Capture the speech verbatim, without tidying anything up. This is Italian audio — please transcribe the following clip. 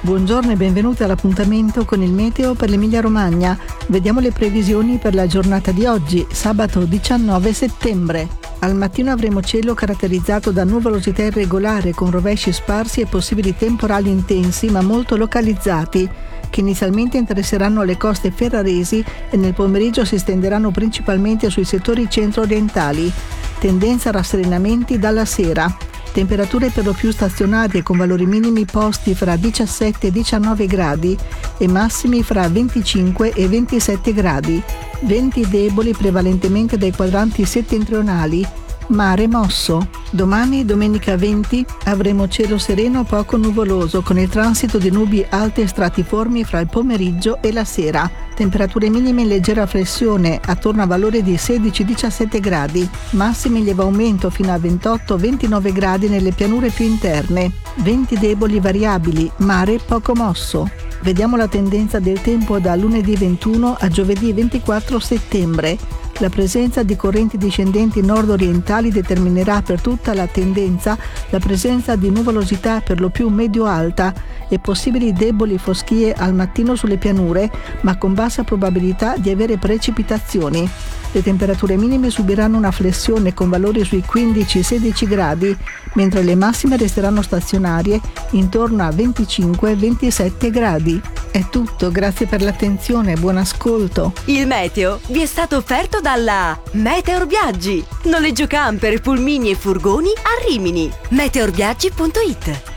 Buongiorno e benvenuti all'appuntamento con il meteo per l'Emilia Romagna. Vediamo le previsioni per la giornata di oggi, sabato diciannove settembre. Al mattino avremo cielo caratterizzato da nuvolosità irregolare con rovesci sparsi e possibili temporali intensi ma molto localizzati, che inizialmente interesseranno le coste ferraresi e nel pomeriggio si estenderanno principalmente sui settori centro-orientali. Tendenza a rasserenamenti dalla sera. Temperature per lo più stazionarie con valori minimi posti fra diciassette e diciannove gradi e massimi fra venticinque e ventisette gradi. Venti deboli prevalentemente dai quadranti settentrionali. Mare mosso. Domani, domenica venti, avremo cielo sereno poco nuvoloso con il transito di nubi alte e stratiformi fra il pomeriggio e la sera. Temperature minime in leggera flessione, attorno a valori di sedici diciassette gradi. Massimi in lieve aumento fino a ventotto ventinove gradi nelle pianure più interne. Venti deboli variabili, mare poco mosso. Vediamo la tendenza del tempo da lunedì ventuno a giovedì ventiquattro settembre. La presenza di correnti discendenti nord-orientali determinerà per tutta la tendenza la presenza di nuvolosità per lo più medio-alta e possibili deboli foschie al mattino sulle pianure, ma con bassa probabilità di avere precipitazioni. Le temperature minime subiranno una flessione con valori sui quindici sedici gradi, mentre le massime resteranno stazionarie intorno a venticinque ventisette gradi. È tutto, grazie per l'attenzione, buon ascolto. Il meteo vi è stato offerto dalla Meteor Viaggi. Noleggio camper, pulmini e furgoni a Rimini. meteor viaggi punto it